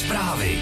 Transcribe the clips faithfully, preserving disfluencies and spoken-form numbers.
Zprávy.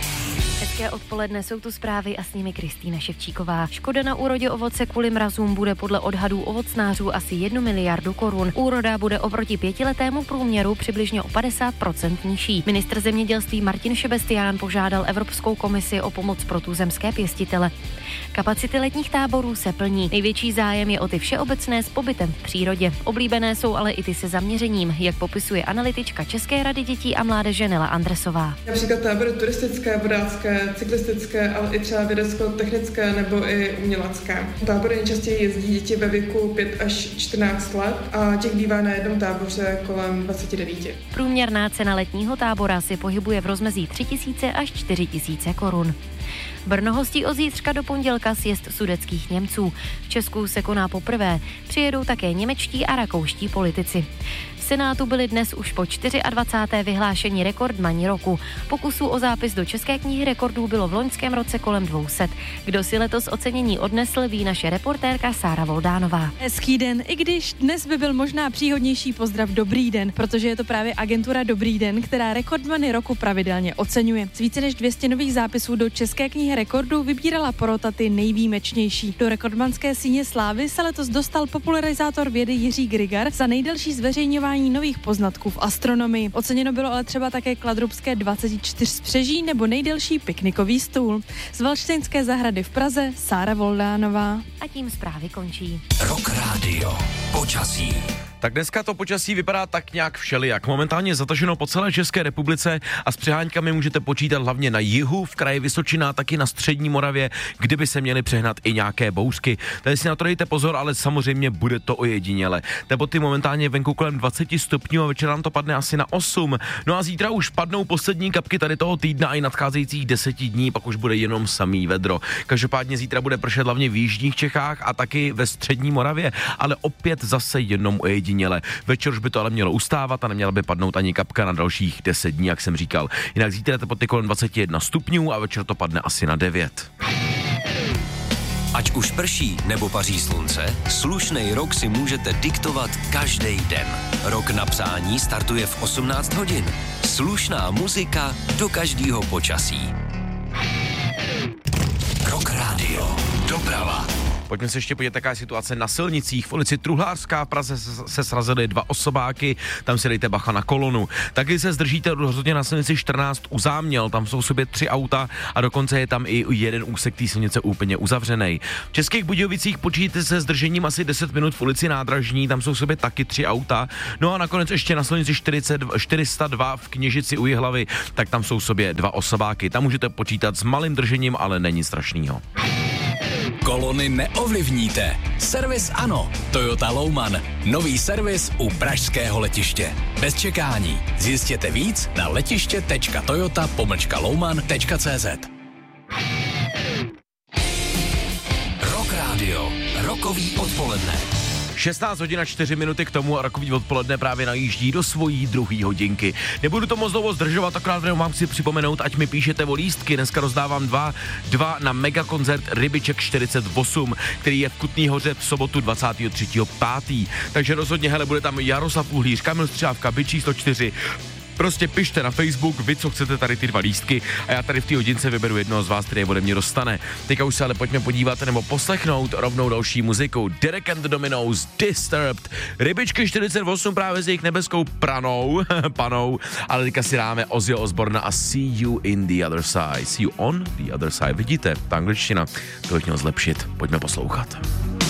Hezké odpoledne, jsou tu zprávy a s nimi Kristýna Ševčíková. Škoda na úrodě ovoce kvůli mrazům bude podle odhadů ovocnářů asi jednu miliardu korun. Úroda bude oproti pětiletému průměru přibližně o padesát procent nižší. Ministr zemědělství Martin Šebestián požádal Evropskou komisi o pomoc pro tuzemské pěstitele. Kapacity letních táborů se plní. Největší zájem je o ty všeobecné s pobytem v přírodě. Oblíbené jsou ale i ty se zaměřením, jak popisuje analytička České rady dětí a mládeže Nela Andresová. Například tábory turistické, vodácké, cyklistické, ale i třeba vědecko-technické nebo i umělecké. Tábory nejčastěji jezdí děti ve věku pět až čtrnáct let a těch bývá na jednom táboře kolem dvacet devět. Průměrná cena letního tábora si pohybuje v rozmezí tři tisíce až čtyři tisíce korun. Brno hostí od zítřka do pondělka sjezd sudetských Němců. V Česku se koná poprvé. Přijedou také němečtí a rakouští politici. V Senátu byli dnes už po dvacáté čtvrté vyhlášení rekordmani roku. Pokusů o zápis do České knihy rekordů bylo v loňském roce kolem dvě stě. Kdo si letos ocenění odnesl, ví naše reportérka Sára Voldánová. Hezký den, i když dnes by byl možná příhodnější pozdrav Dobrý den, protože je to právě agentura Dobrý den, která rekordmany roku pravidelně oceňuje. Z více než dvě stě nových zápisů do České knihy rekordů vybírala porota ty nejvýjimečnější. Do rekordmanské síně slávy se letos dostal popularizátor vědy Jiří Grigar za nejdelší zveřejňování nových poznatků v astronomii. Oceněno bylo ale třeba také kladrubské dvacet čtyři spřeží nebo nejdelší piknikový stůl. Z Valštejnské zahrady v Praze Sára Voldánová. A tím zprávy končí. Rock Radio. Počasí. Tak dneska to počasí vypadá tak nějak všelijak. Momentálně zataženo po celé České republice a s přeháňkami můžete počítat hlavně na jihu, v kraji Vysočina, taky na střední Moravě, kdyby se měly přehnat i nějaké bouřky. Tady si na to dejte pozor, ale samozřejmě bude to ojediněle. Teploty momentálně venku kolem dvacet stupňů a večer nám to padne asi na osm. No a zítra už padnou poslední kapky tady toho týdna a i nadcházejících deseti dní, pak už bude jenom samý vedro. Každopádně zítra bude pršet hlavně v jižních Čechách a taky ve střední Moravě, ale opět zase jenom ojediněle. Večer už by to ale mělo ustávat a neměla by padnout ani kapka na dalších deset dní, jak jsem říkal. Jinak zítra teploty kolem dvacet jedna stupňů a večer to padne asi na devět. Ať už prší nebo paří slunce, slušnej rok si můžete diktovat každý den. Rok na psání startuje v osmnáct hodin. Slušná muzika do každého počasí. Rock Radio. Doprava. Pojďme se ještě podívat, jaká je situace na silnicích. V ulici Truhlářská v Praze se srazily dva osobáky, tam si dejte bacha na kolonu. Taky se zdržíte rozhodně na silnici čtrnáct u Záměl, tam jsou v sobě tři auta a dokonce je tam i jeden úsek té silnice úplně uzavřenej. V Českých Budějovicích počítáte se zdržením asi deset minut v ulici Nádražní, tam jsou v sobě taky tři auta. No a nakonec ještě na silnici čtyři sta dva v Kněžici u Jihlavy, tak tam jsou v sobě dva osobáky. Tam můžete počítat s malým držením, ale není strašnýho. Kolony neovlivníte. Servis ano. Toyota Louman. Nový servis u pražského letiště. Bez čekání. Zjistěte víc na letiště tečka toyota pomlčka louman tečka cz. Rock Radio. Rokový odpoledne. šestnáct hodin a čtyři minuty k tomu a rokový odpoledne právě najíždí do svojí druhý hodinky. Nebudu to moc dlouho zdržovat, akorát vám chci připomenout, ať mi píšete o lístky. Dneska rozdávám dva, dva na megakoncert Rybiček čtyřicet osm, který je v Kutný Hoře v sobotu dvacátého třetího pátého Takže rozhodně, hele, bude tam Jaroslav Uhlíř, Kamil Střívka, byt číslo čtyři. Prostě pište na Facebook, vy, co chcete, tady ty dva lístky a já tady v té hodince vyberu jednoho z vás, který je ode mě dostane. Teďka už se ale pojďme podívat nebo poslechnout rovnou další muziku. Derek and the Dominos, Disturbed, Rybičky čtyřicet osm právě s jejich nebeskou pranou, panou, ale teďka si dáme Ozzy Osborna a See You in the Other Side. See You on the Other Side. Vidíte, ta angličtina, to bych měl zlepšit. Pojďme poslouchat.